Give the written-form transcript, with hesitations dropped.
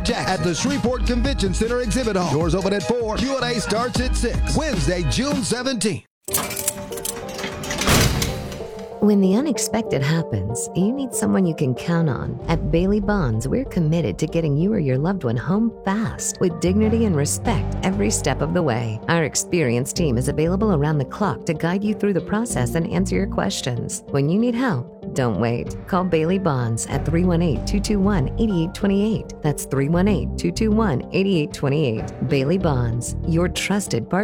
Jackson at the Shreveport Convention Center Exhibit Hall. Doors open at 4. Q&A starts at 6. Wednesday, June 17th. When the unexpected happens, you need someone you can count on. At Bailey Bonds, we're committed to getting you or your loved one home fast with dignity and respect every step of the way. Our experienced team is available around the clock to guide you through the process and answer your questions. When you need help, don't wait. Call Bailey Bonds at 318-221-8828. That's 318-221-8828. Bailey Bonds, your trusted partner.